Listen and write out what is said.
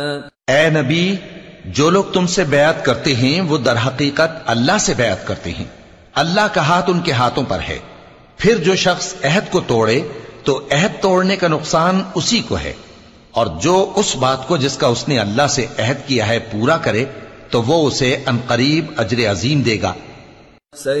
ए नबी, जो लोग तुमसे बैत करते हैं वो दर हकीकत अल्लाह से बैत करते हैं। अल्लाह का हाथ उनके हाथों पर है। फिर जो शख्स अहद को तोड़े तो अहद तोड़ने का नुकसान उसी को है, और जो उस बात को जिसका उसने अल्लाह से अहद किया है पूरा करे तो वो उसे अनकरीब अजर अजीम देगा।